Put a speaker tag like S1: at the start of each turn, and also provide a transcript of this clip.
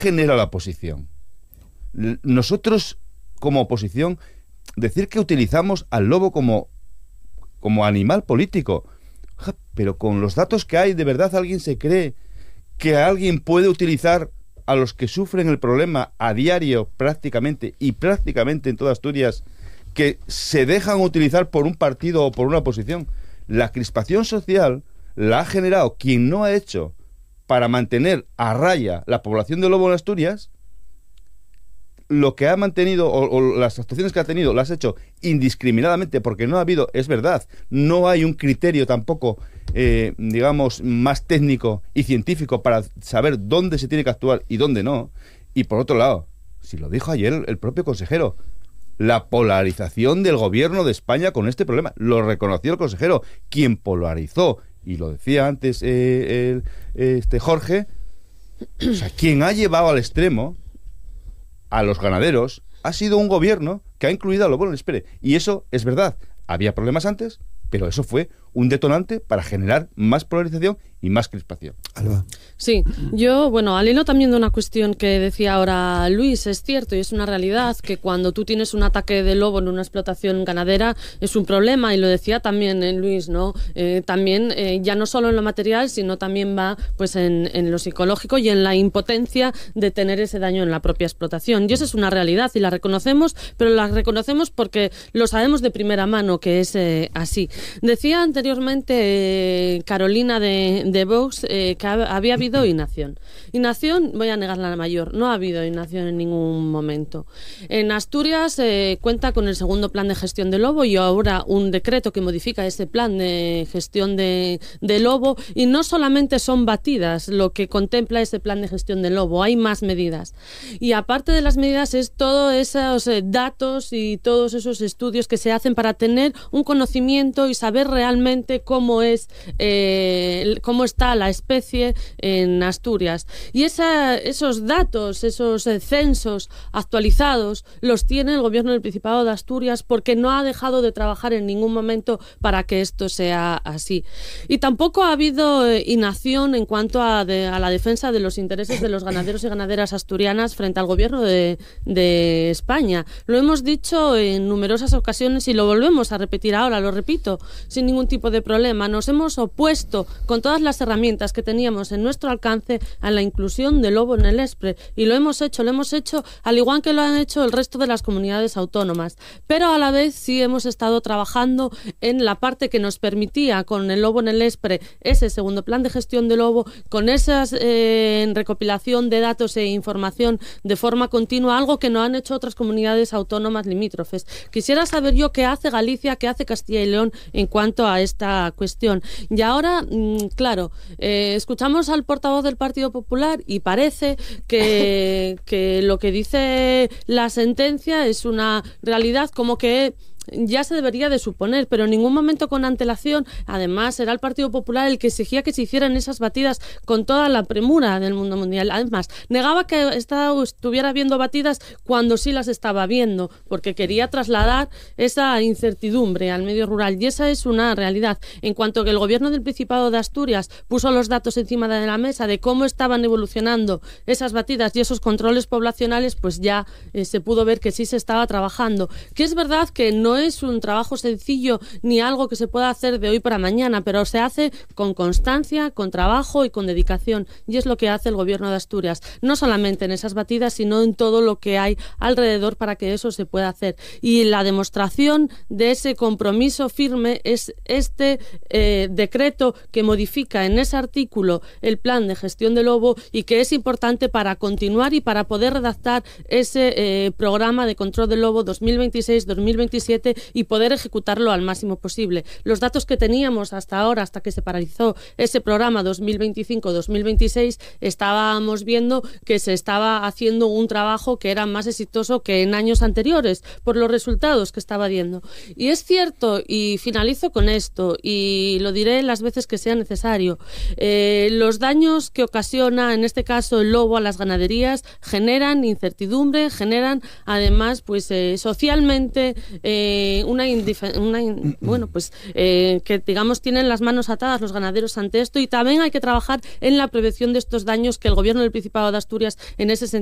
S1: genera la oposición? Nosotros, como oposición, decir que utilizamos al lobo como animal político, pero con los datos que hay, ¿de verdad alguien se cree que alguien puede utilizar a los que sufren el problema a diario prácticamente en toda Asturias, que se dejan utilizar por un partido o por una oposición? La crispación social la ha generado quien no ha hecho para mantener a raya la población de lobo en Asturias. Lo que ha mantenido, o las actuaciones que ha tenido, las ha hecho indiscriminadamente, porque no ha habido, es verdad, no hay un criterio tampoco, digamos, más técnico y científico para saber dónde se tiene que actuar y dónde no. Y por otro lado, si lo dijo ayer el propio consejero, la polarización del gobierno de España con este problema, lo reconoció el consejero, quien polarizó, y lo decía antes Jorge, o sea, quien ha llevado al extremo a los ganaderos ha sido un gobierno que ha incluido a lobo en el espere. Y eso es verdad. Había problemas antes, pero eso fue un detonante para generar más polarización y más crispación.
S2: Alba.
S3: Sí, yo, al hilo también de una cuestión que decía ahora Luis, es cierto y es una realidad que cuando tú tienes un ataque de lobo en una explotación ganadera es un problema, y lo decía también Luis, ¿no? También ya no solo en lo material, sino también va pues en lo psicológico y en la impotencia de tener ese daño en la propia explotación. Y esa es una realidad y la reconocemos, pero la reconocemos porque lo sabemos de primera mano que es así. Decía anteriormente Carolina de Vox que había habido inacción. Inacción, voy a negar la mayor, no ha habido inacción en ningún momento. En Asturias cuenta con el segundo plan de gestión de lobo y ahora un decreto que modifica ese plan de gestión de lobo, y no solamente son batidas lo que contempla ese plan de gestión de lobo, hay más medidas. Y aparte de las medidas es todos esos datos y todos esos estudios que se hacen para tener un conocimiento y saber realmente cómo está la especie en Asturias. Y esos datos, esos censos actualizados, los tiene el gobierno del Principado de Asturias, porque no ha dejado de trabajar en ningún momento para que esto sea así. Y tampoco ha habido inacción en cuanto a la defensa de los intereses de los ganaderos y ganaderas asturianas frente al gobierno de España. Lo hemos dicho en numerosas ocasiones y lo volvemos a repetir ahora, lo repito, sin ningún tipo de problema. Nos hemos opuesto con todas las herramientas que teníamos en nuestro alcance a la inclusión del lobo en el ESPRE, y lo hemos hecho al igual que lo han hecho el resto de las comunidades autónomas, pero a la vez sí hemos estado trabajando en la parte que nos permitía con el lobo en el ESPRE, ese segundo plan de gestión del lobo, con esas recopilación de datos e información de forma continua, algo que no han hecho otras comunidades autónomas limítrofes. Quisiera saber yo qué hace Galicia, qué hace Castilla y León en cuanto a esta cuestión. Y ahora, claro, escuchamos al portavoz del Partido Popular y parece que lo que dice la sentencia es una realidad como que ya se debería de suponer, pero en ningún momento con antelación. Además, era el Partido Popular el que exigía que se hicieran esas batidas con toda la premura del mundo mundial. Además, negaba que estuviera viendo batidas cuando sí las estaba viendo, porque quería trasladar esa incertidumbre al medio rural, y esa es una realidad. En cuanto que el gobierno del Principado de Asturias puso los datos encima de la mesa de cómo estaban evolucionando esas batidas y esos controles poblacionales, pues ya se pudo ver que sí se estaba trabajando. Que es verdad que no es un trabajo sencillo ni algo que se pueda hacer de hoy para mañana, pero se hace con constancia, con trabajo y con dedicación, y es lo que hace el gobierno de Asturias, no solamente en esas batidas, sino en todo lo que hay alrededor para que eso se pueda hacer. Y la demostración de ese compromiso firme es este decreto que modifica en ese artículo el plan de gestión del lobo, y que es importante para continuar y para poder redactar ese programa de control del lobo 2026-2027 y poder ejecutarlo al máximo posible. Los datos que teníamos hasta ahora, hasta que se paralizó ese programa 2025-2026, estábamos viendo que se estaba haciendo un trabajo que era más exitoso que en años anteriores por los resultados que estaba viendo. Y es cierto, y finalizo con esto, y lo diré las veces que sea necesario, los daños que ocasiona en este caso el lobo a las ganaderías generan incertidumbre, generan además pues socialmente que digamos tienen las manos atadas los ganaderos ante esto, y también hay que trabajar en la prevención de estos daños, que el Gobierno del Principado de Asturias en ese sentido